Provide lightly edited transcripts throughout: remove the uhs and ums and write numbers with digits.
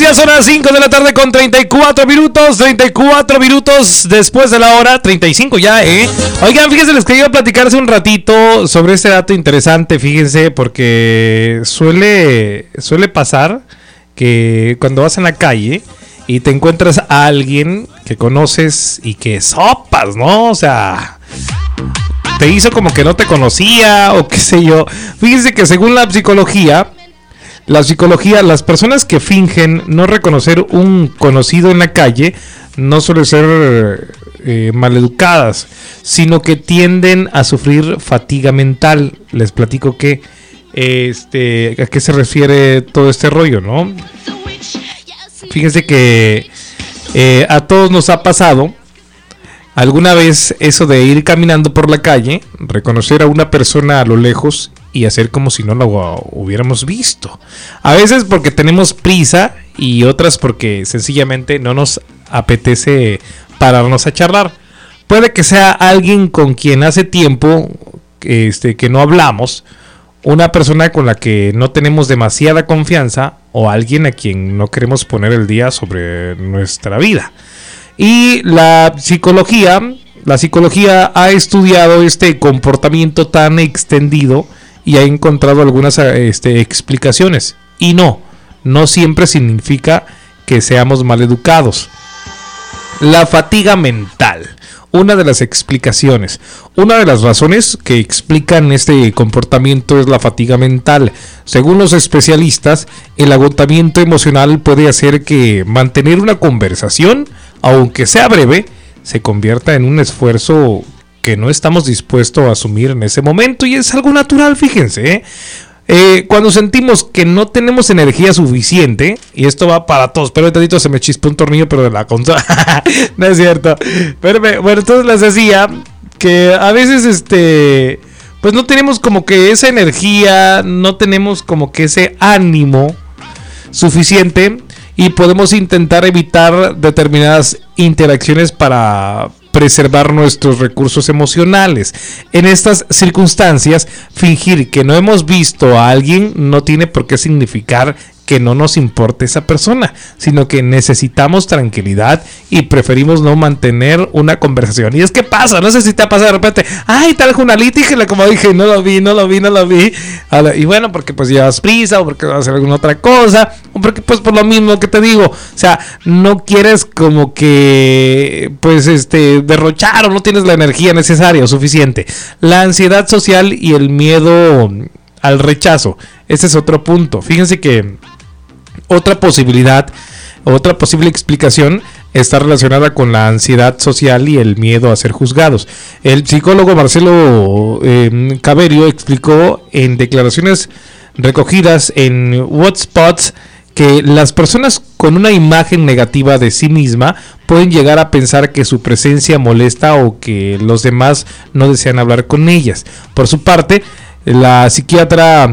Ya son las 5 de la tarde con 34 minutos. 34 minutos después de la hora. 35 ya, Oigan, fíjense, les quería platicar hace un ratito sobre este dato interesante. Fíjense, porque suele pasar que cuando vas en la calle y te encuentras a alguien que conoces y que sopas, ¿no? O sea, te hizo como que no te conocía o qué sé yo. Fíjense que según la psicología, las personas que fingen no reconocer un conocido en la calle no suelen ser maleducadas, sino que tienden a sufrir fatiga mental. Les platico que a qué se refiere todo este rollo, ¿no? Fíjense que a todos nos ha pasado alguna vez eso de ir caminando por la calle, reconocer a una persona a lo lejos y hacer como si no lo hubiéramos visto. A veces porque tenemos prisa y otras porque sencillamente no nos apetece pararnos a charlar. Puede que sea alguien con quien hace tiempo que no hablamos, una persona con la que no tenemos demasiada confianza o alguien a quien no queremos poner el día sobre nuestra vida. Y la psicología ha estudiado este comportamiento tan extendido y ha encontrado algunas explicaciones. Y no siempre significa que seamos maleducados. La fatiga mental, una de las explicaciones, una de las razones que explican este comportamiento es la fatiga mental. Según los especialistas, el agotamiento emocional puede hacer que mantener una conversación, aunque sea breve, se convierta en un esfuerzo que no estamos dispuestos a asumir en ese momento, y es algo natural, fíjense, cuando sentimos que no tenemos energía suficiente, y esto va para todos, pero ahorita se me chispó un tornillo, pero de la consola, no es cierto, pero bueno, entonces les decía que a veces pues no tenemos como que esa energía, no tenemos como que ese ánimo suficiente, y podemos intentar evitar determinadas interacciones para preservar nuestros recursos emocionales. En estas circunstancias, fingir que no hemos visto a alguien no tiene por qué significar que no nos importe esa persona, sino que necesitamos tranquilidad y preferimos no mantener una conversación. Y es que pasa, no sé si te pasa de repente, ay, tal Junalita, y como dije, no lo vi. Y bueno, porque pues llevas prisa, o porque vas a hacer alguna otra cosa, o porque pues por lo mismo que te digo, o sea, no quieres como que pues derrochar, o no tienes la energía necesaria o suficiente. La ansiedad social y el miedo al rechazo, ese es otro punto. Fíjense que otra posible explicación está relacionada con la ansiedad social y el miedo a ser juzgados. El psicólogo Marcelo Caberio explicó en declaraciones recogidas en Whatsapps que las personas con una imagen negativa de sí misma pueden llegar a pensar que su presencia molesta o que los demás no desean hablar con ellas. Por su parte, la psiquiatra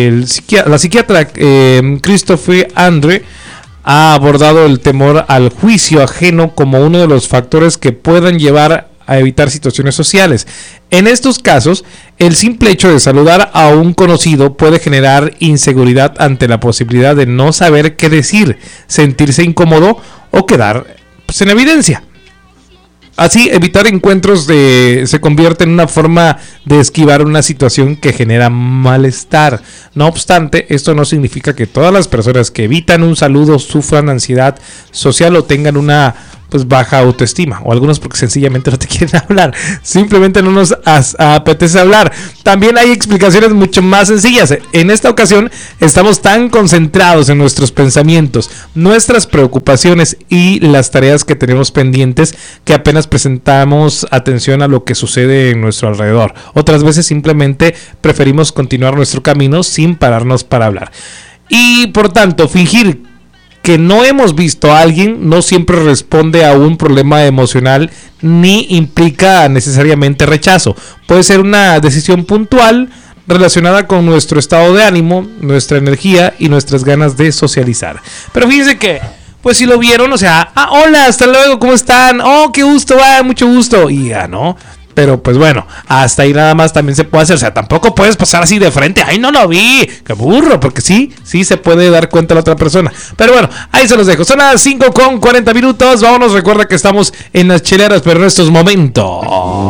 Christopher Andre ha abordado el temor al juicio ajeno como uno de los factores que puedan llevar a evitar situaciones sociales. En estos casos, el simple hecho de saludar a un conocido puede generar inseguridad ante la posibilidad de no saber qué decir, sentirse incómodo o quedar en evidencia. Así, evitar encuentros se convierte en una forma de esquivar una situación que genera malestar. No obstante, esto no significa que todas las personas que evitan un saludo sufran ansiedad social o tengan una baja autoestima, o algunos porque sencillamente no te quieren hablar, simplemente no nos apetece hablar. También hay explicaciones mucho más sencillas. En esta ocasión estamos tan concentrados en nuestros pensamientos, nuestras preocupaciones y las tareas que tenemos pendientes que apenas prestamos atención a lo que sucede en nuestro alrededor. Otras veces simplemente preferimos continuar nuestro camino sin pararnos para hablar. Y por tanto, fingir que no hemos visto a alguien no siempre responde a un problema emocional ni implica necesariamente rechazo. Puede ser una decisión puntual relacionada con nuestro estado de ánimo, nuestra energía y nuestras ganas de socializar. Pero fíjense que, pues si lo vieron, o sea, hola, hasta luego, ¿cómo están? Oh, qué gusto, mucho gusto. Y ya, ¿no? Pero pues bueno, hasta ahí nada más también se puede hacer. O sea, tampoco puedes pasar así de frente. ¡Ay, no lo vi! ¡Qué burro! Porque sí se puede dar cuenta la otra persona. Pero bueno, ahí se los dejo. Son las 5:40. Vámonos, recuerda que estamos en las cheleras, pero en estos momentos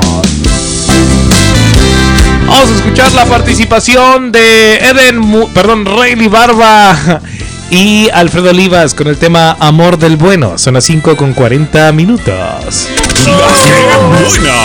vamos a escuchar la participación de Rayleigh Barba y Alfredo Olivas con el tema Amor del Bueno. Son las 5:40. La que buena.